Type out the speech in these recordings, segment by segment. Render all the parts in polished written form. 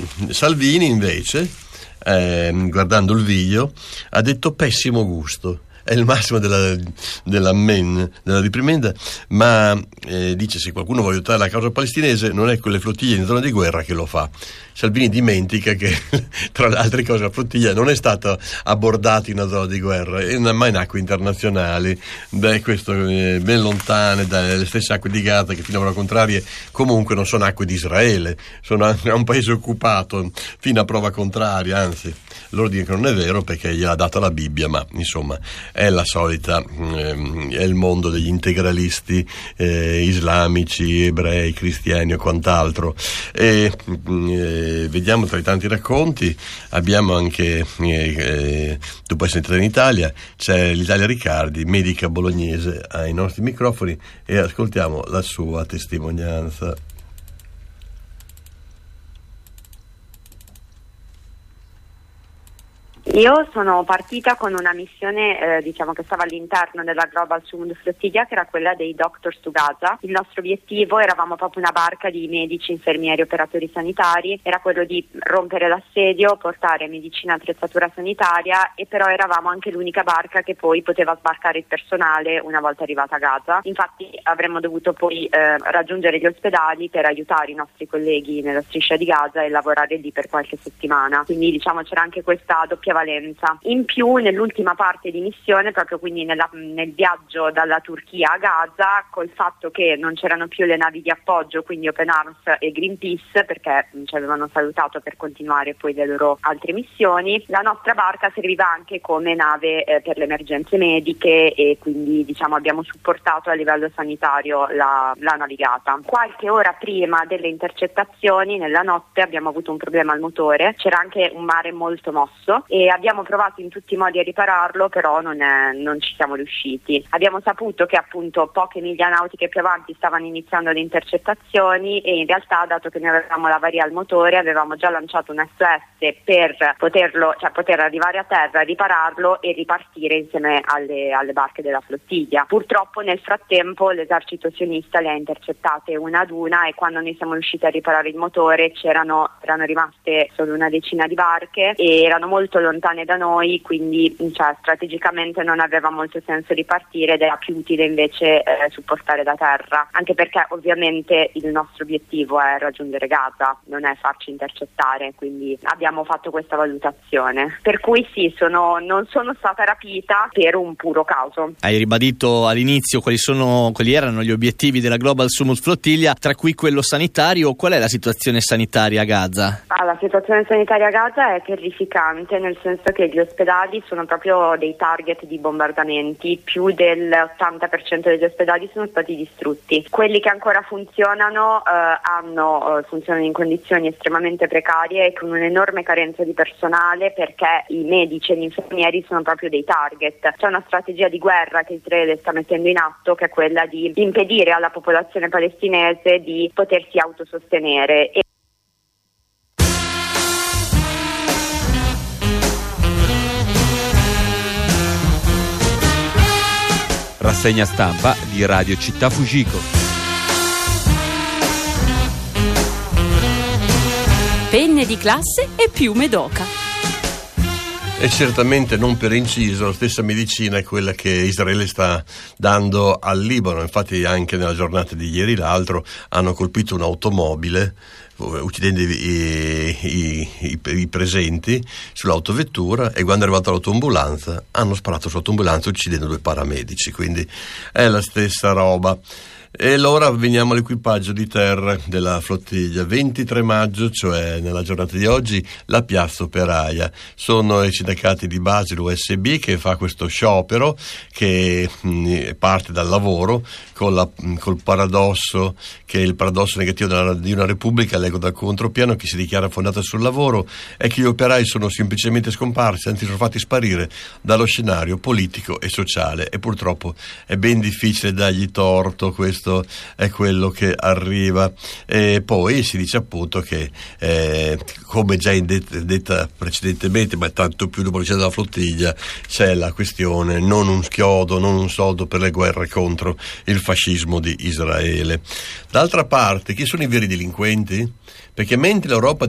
Salvini invece, guardando il video, ha detto pessimo gusto. È il massimo della riprimenda, ma dice: se qualcuno vuole aiutare la causa palestinese non è con le flottiglie in zona di guerra che lo fa. Salvini dimentica che tra le altre cose la flottiglia non è stata abbordata in una zona di guerra, ma in acque internazionali, questo ben lontane dalle stesse acque di Gaza, che fino a prova contraria comunque non sono acque di Israele, sono un paese occupato fino a prova contraria, anzi loro dicono che non è vero perché gliel'ha data la Bibbia, ma insomma è la solita, è il mondo degli integralisti islamici, ebrei, cristiani o quant'altro. Vediamo tra i tanti racconti, abbiamo anche dopo essere entrata in Italia c'è l'Italia Riccardi, medica bolognese, ai nostri microfoni, e ascoltiamo la sua testimonianza. Io sono partita con una missione diciamo che stava all'interno della Global Sumud Flottiglia, che era quella dei Doctors to Gaza. Il nostro obiettivo, eravamo proprio una barca di medici, infermieri, operatori sanitari, era quello di rompere l'assedio, portare medicina e attrezzatura sanitaria, e però eravamo anche l'unica barca che poi poteva sbarcare il personale una volta arrivata a Gaza. Infatti avremmo dovuto poi raggiungere gli ospedali per aiutare i nostri colleghi nella striscia di Gaza e lavorare lì per qualche settimana. Quindi diciamo c'era anche questa doppia valenza. In più, nell'ultima parte di missione, proprio quindi nel viaggio dalla Turchia a Gaza, col fatto che non c'erano più le navi di appoggio, quindi Open Arms e Greenpeace, perché ci avevano salutato per continuare poi le loro altre missioni, la nostra barca serviva anche come nave per le emergenze mediche, e quindi diciamo abbiamo supportato a livello sanitario la navigata. Qualche ora prima delle intercettazioni, nella notte, abbiamo avuto un problema al motore, c'era anche un mare molto mosso e abbiamo provato in tutti i modi a ripararlo, però non ci siamo riusciti. Abbiamo saputo che appunto poche miglia nautiche più avanti stavano iniziando le intercettazioni, e in realtà, dato che noi avevamo l'avaria al motore, avevamo già lanciato un SOS per poter arrivare a terra, ripararlo e ripartire insieme alle barche della flottiglia. Purtroppo nel frattempo l'esercito sionista le ha intercettate una ad una, e quando noi siamo riusciti a riparare il motore erano rimaste solo una decina di barche e erano molto lontane da noi, quindi strategicamente non aveva molto senso ripartire, ed era più utile invece supportare da terra, anche perché ovviamente il nostro obiettivo è raggiungere Gaza, non è farci intercettare, quindi abbiamo fatto questa valutazione. Per cui sì, non sono stata rapita per un puro caso. Hai ribadito all'inizio quali erano gli obiettivi della Global Sumud Flottiglia, tra cui quello sanitario. Qual è la situazione sanitaria a Gaza? La situazione sanitaria a Gaza è terrificante, nel senso che gli ospedali sono proprio dei target di bombardamenti. Più del 80% degli ospedali sono stati distrutti. Quelli che ancora funzionano funzionano in condizioni estremamente precarie e con un'enorme carenza di personale, perché i medici e gli infermieri sono proprio dei target. C'è una strategia di guerra che Israele sta mettendo in atto, che è quella di impedire alla popolazione palestinese di potersi autosostenere. Rassegna stampa di Radio Città Fujiko. Penne di classe e piume d'oca. E certamente, non per inciso, la stessa medicina è quella che Israele sta dando al Libano. Infatti anche nella giornata di ieri l'altro hanno colpito un'automobile, uccidendo i presenti sull'autovettura, e quando è arrivata l'autoambulanza hanno sparato sull'autoambulanza uccidendo 2 paramedici, quindi è la stessa roba. E allora veniamo all'equipaggio di terra della flottiglia. 23 maggio, cioè nella giornata di oggi, la piazza operaia. Sono i sindacati di base, l'USB, che fa questo sciopero che parte dal lavoro col paradosso, che è il paradosso negativo di una repubblica, leggo dal contropiano, che si dichiara fondata sul lavoro, è che gli operai sono semplicemente scomparsi, anzi sono fatti sparire dallo scenario politico e sociale, e purtroppo è ben difficile dargli torto. Questo è quello che arriva. E poi si dice appunto che come già detta precedentemente, ma tanto più dopo l'uscita della flottiglia, c'è la questione non un chiodo, non un soldo per le guerre contro il fascismo di Israele. D'altra parte, chi sono i veri delinquenti? Perché mentre l'Europa discute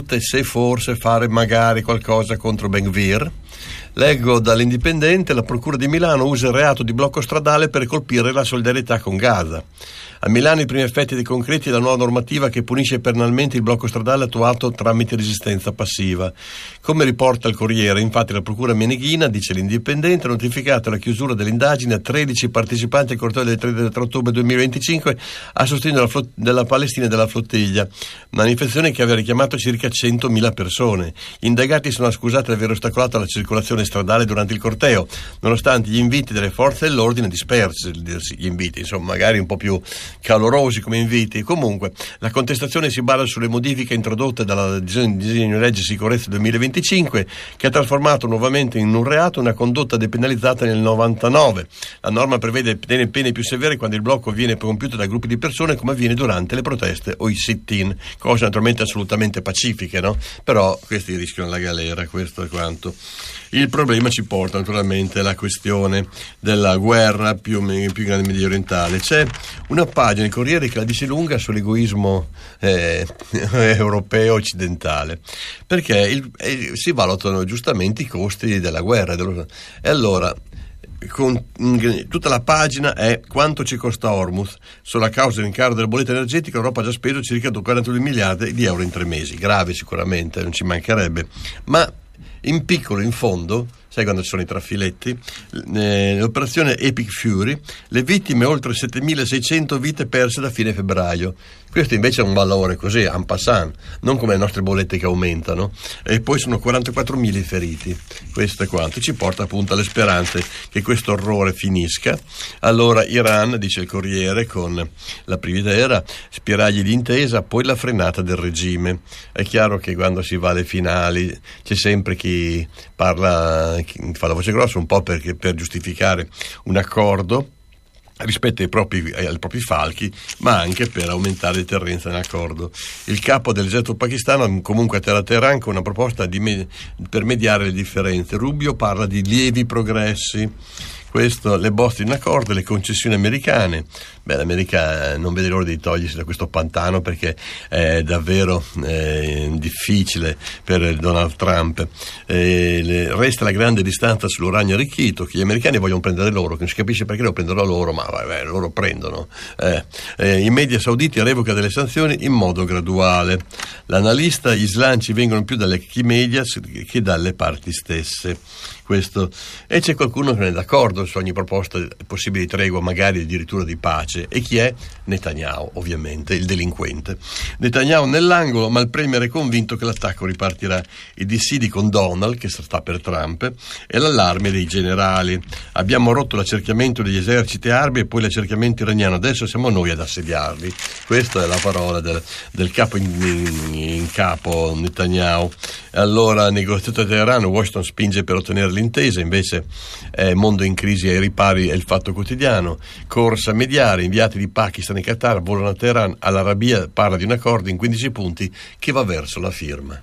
discute se forse fare magari qualcosa contro Ben Gvir. Leggo dall'Indipendente: la Procura di Milano usa il reato di blocco stradale per colpire la solidarietà con Gaza. A Milano i primi effetti concreti della nuova normativa che punisce penalmente il blocco stradale attuato tramite resistenza passiva. Come riporta il Corriere, infatti, la Procura Meneghina, dice l'Indipendente, ha notificato la chiusura dell'indagine a 13 partecipanti al corteo del 3 ottobre 2025 a sostegno della Palestina e della flottiglia, manifestazione che aveva richiamato circa 100.000 persone. Gli indagati sono accusati di aver ostacolato la circolazione stradale durante il corteo, nonostante gli inviti delle forze dell'ordine dispersi, gli inviti, insomma, magari un po' più calorosi come inviti. Comunque, la contestazione si basa sulle modifiche introdotte dalla disegno di legge sicurezza 2025, che ha trasformato nuovamente in un reato una condotta depenalizzata nel 99. La norma prevede pene più severe quando il blocco viene compiuto da gruppi di persone, come avviene durante le proteste o i sit-in, cose naturalmente assolutamente pacifiche, no? Però questi rischiano la galera, questo è quanto. Il problema ci porta naturalmente alla questione della guerra più grande medio orientale. C'è una pagina, il Corriere, che la dice lunga sull'egoismo europeo occidentale, perché si valutano giustamente i costi della guerra. E allora, tutta la pagina è quanto ci costa Hormuz. Solo a causa dell'incaro della bolletta energetica l'Europa ha già speso circa 42 miliardi di euro in 3 mesi. Grave sicuramente, non ci mancherebbe, ma in piccolo, in fondo, sai quando ci sono i trafiletti, l'operazione Epic Fury, le vittime oltre 7.600 vite perse da fine febbraio. Questo invece ha un valore così, en passant, non come le nostre bollette che aumentano. E poi sono 44.000 i feriti. Questo è quanto. Ci porta appunto alle speranze che questo orrore finisca. Allora Iran, dice il Corriere, con la primavera, spiragli di intesa, poi la frenata del regime. È chiaro che quando si va alle finali c'è sempre chi parla, chi fa la voce grossa, un po' per giustificare un accordo rispetto ai propri falchi, ma anche per aumentare deterrenza nell'accordo. Il capo dell'esercito pakistano comunque a Teheran con una proposta per mediare le differenze. Rubio parla di lievi progressi. Questo, le bozze di un accordo, le concessioni americane. L'America non vede l'ora di togliersi da questo pantano, perché è davvero difficile per Donald Trump. Resta la grande distanza sull'uranio arricchito, che gli americani vogliono prendere loro, che non si capisce perché lo prendono loro, ma loro prendono. I media sauditi revoca delle sanzioni in modo graduale. L'analista: gli slanci vengono più dalle key media che dalle parti stesse. Questo. E c'è qualcuno che non è d'accordo su ogni proposta possibile di tregua, magari addirittura di pace. E chi è? Netanyahu, ovviamente, il delinquente. Netanyahu nell'angolo, ma il premier è convinto che l'attacco ripartirà. I dissidi con Donald, che sta per Trump, e l'allarme dei generali. Abbiamo rotto l'accerchiamento degli eserciti arabi e poi l'accerchiamento iraniano, adesso siamo noi ad assediarli. Questa è la parola del capo in capo Netanyahu. Allora, negoziato a Teheran, Washington spinge per ottenere l'intesa, invece mondo in crisi ai ripari è il Fatto Quotidiano. Corsa a mediare, inviati di Pakistan e Qatar volano a Teheran, all'Arabia parla di un accordo in 15 punti che va verso la firma.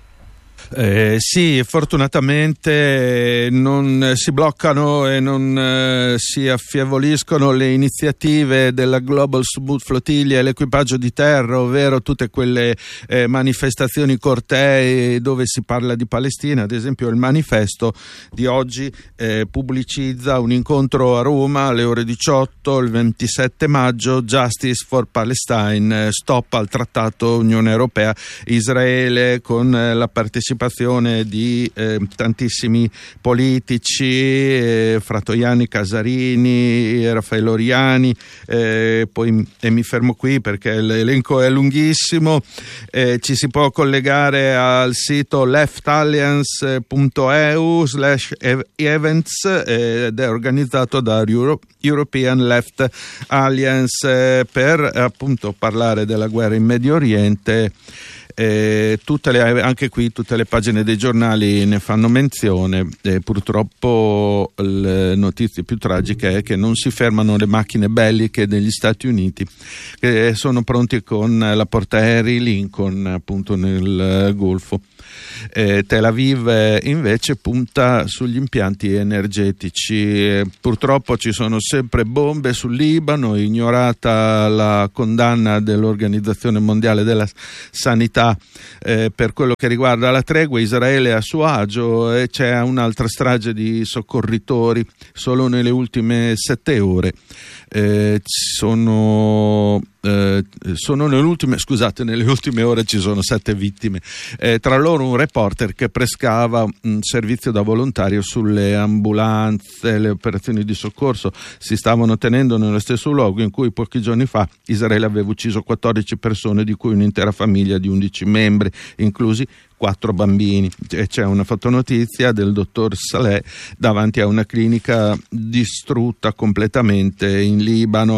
Sì, fortunatamente non si bloccano e non si affievoliscono le iniziative della Global Smooth Flotilla e l'equipaggio di terra, ovvero tutte quelle manifestazioni, cortei dove si parla di Palestina. Ad esempio il manifesto di oggi pubblicizza un incontro a Roma alle ore 18 il 27 maggio, Justice for Palestine, stop al trattato Unione Europea-Israele, con la partecipazione di tantissimi politici, Fratoianni, Casarini, Raffaele Oriani, poi mi fermo qui perché l'elenco è lunghissimo. Ci si può collegare al sito leftalliance.eu/events ed è organizzato da European Left Alliance per appunto parlare della guerra in Medio Oriente. Anche qui tutte le pagine dei giornali ne fanno menzione. Purtroppo le notizie più tragiche è che non si fermano le macchine belliche degli Stati Uniti, che sono pronti con la portaerei Lincoln appunto nel Golfo. Tel Aviv invece punta sugli impianti energetici. Purtroppo ci sono sempre bombe sul Libano, ignorata la condanna dell'Organizzazione Mondiale della Sanità novità per quello che riguarda la tregua. Israele è a suo agio e c'è un'altra strage di soccorritori solo nelle ultime 7 ore. Nelle ultime ore ci sono 7 vittime, tra loro un reporter che prestava un servizio da volontario sulle ambulanze. Le operazioni di soccorso si stavano tenendo nello stesso luogo in cui pochi giorni fa Israele aveva ucciso 14 persone, di cui un'intera famiglia di 11 membri, inclusi 4 bambini. C'è una fotonotizia del dottor Saleh davanti a una clinica distrutta completamente in Libano.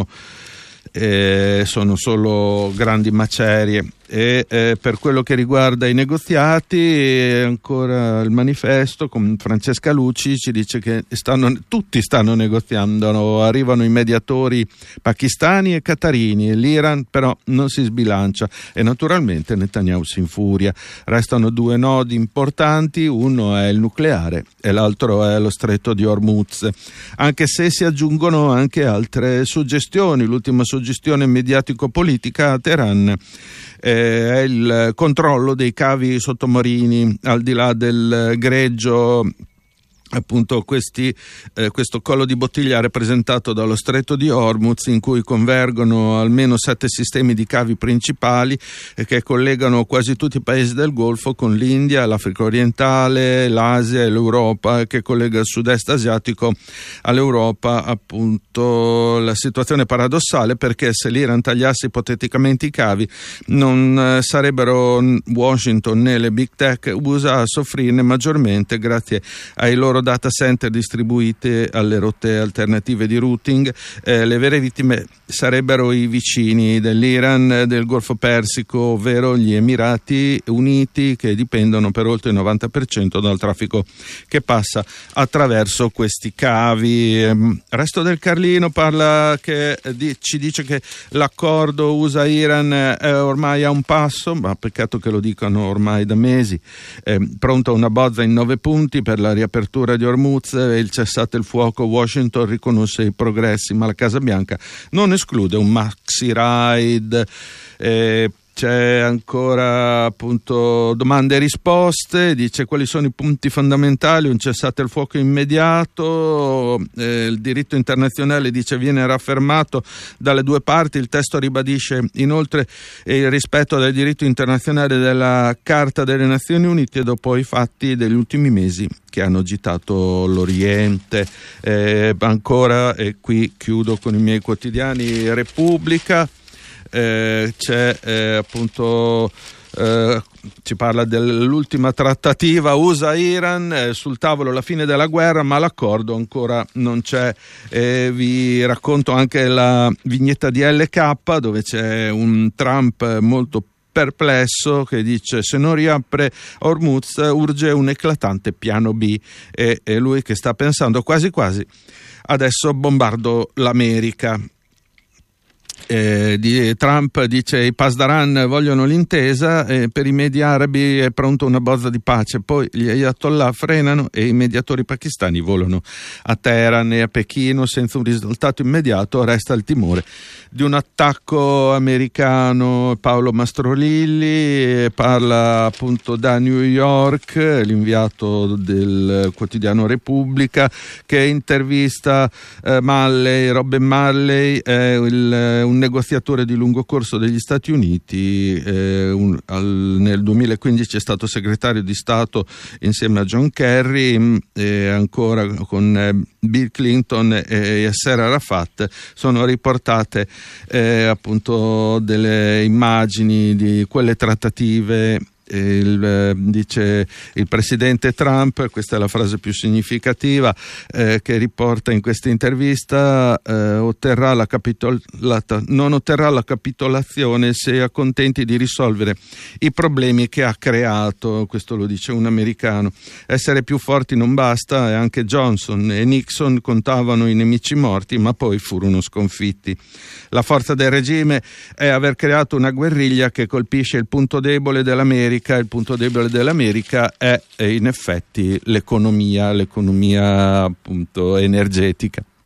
Sono solo grandi macerie. Per quello che riguarda i negoziati, ancora il manifesto con Francesca Lucci ci dice che tutti stanno negoziando, arrivano i mediatori pakistani e qatarini, e l'Iran però non si sbilancia e naturalmente Netanyahu si infuria. Restano 2 nodi importanti, uno è il nucleare e l'altro è lo stretto di Hormuz, anche se si aggiungono anche altre suggestioni. L'ultima suggestione mediatico-politica a Teheran è il controllo dei cavi sottomarini al di là del greggio. Appunto questo collo di bottiglia rappresentato dallo stretto di Hormuz, in cui convergono almeno 7 sistemi di cavi principali che collegano quasi tutti i paesi del Golfo con l'India, l'Africa orientale, l'Asia e l'Europa, che collega il sud-est asiatico all'Europa. Appunto la situazione è paradossale, perché se l'Iran tagliasse ipoteticamente i cavi non sarebbero Washington né le big tech USA a soffrirne maggiormente grazie ai loro data center distribuite alle rotte alternative di routing. Le vere vittime sarebbero i vicini dell'Iran del Golfo Persico, ovvero gli Emirati Uniti, che dipendono per oltre il 90% dal traffico che passa attraverso questi cavi. Resto del Carlino ci dice che l'accordo USA-Iran è ormai a un passo, ma peccato che lo dicano ormai da mesi. Pronta una bozza in 9 punti per la riapertura di Hormuz e il cessate il fuoco. Washington riconosce i progressi, ma la Casa Bianca non esclude un maxi raid. C'è ancora appunto domande e risposte. Dice: quali sono i punti fondamentali? Un cessate il fuoco immediato, il diritto internazionale, dice, viene raffermato dalle 2 parti. Il testo ribadisce inoltre il rispetto del diritto internazionale della Carta delle Nazioni Unite dopo i fatti degli ultimi mesi che hanno agitato l'Oriente. Ancora, e qui chiudo con i miei quotidiani, Repubblica. Ci parla dell'ultima trattativa USA-Iran, sul tavolo la fine della guerra, ma l'accordo ancora non c'è. Vi racconto anche la vignetta di LK, dove c'è un Trump molto perplesso che dice: se non riapre Hormuz urge un eclatante piano B. E lui che sta pensando quasi quasi adesso bombardo l'America. Trump dice: i Pasdaran vogliono l'intesa, per i media arabi è pronto una bozza di pace. Poi gli ayatollah frenano e i mediatori pakistani volano a Teheran e a Pechino senza un risultato immediato. Resta il timore di un attacco americano. Paolo Mastrolilli parla appunto da New York, l'inviato del quotidiano Repubblica, che intervista Robin Malley, un negoziatore di lungo corso degli Stati Uniti. Nel 2015 è stato segretario di Stato insieme a John Kerry, ancora con Bill Clinton e Yasser Arafat. Sono riportate appunto delle immagini di quelle trattative. Dice il presidente Trump, questa è la frase più significativa che riporta in questa intervista: non otterrà la capitolazione se accontenti di risolvere i problemi che ha creato. Questo lo dice un americano. Essere più forti non basta, e anche Johnson e Nixon contavano i nemici morti, ma poi furono sconfitti. La forza del regime è aver creato una guerriglia che colpisce il punto debole dell'America. Il punto debole dell'America è in effetti l'economia appunto energetica.